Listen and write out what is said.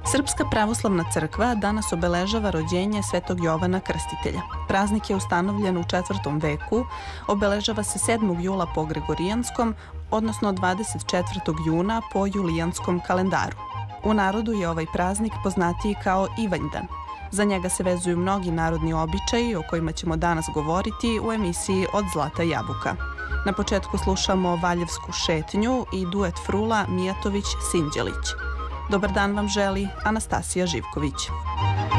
Srpska pravoslavna crkva danas obeležava rođenje Svetog Jovana Krstitelja. Praznik je ustanovljen u 4. veku, obeležava se 7. jula po Gregorijanskom, odnosno 24. juna po Julijanskom kalendaru. U narodu je ovaj praznik poznatiji kao Ivanjdan. Za njega se vezuju mnogi narodni običaji o kojima ćemo danas govoriti u emisiji Od zlata jabuka. Na početku slušamo Valjevsku šetnju i duet frula Mijatović-Sinđelić. Dobar dan vam želi Anastasija Živković.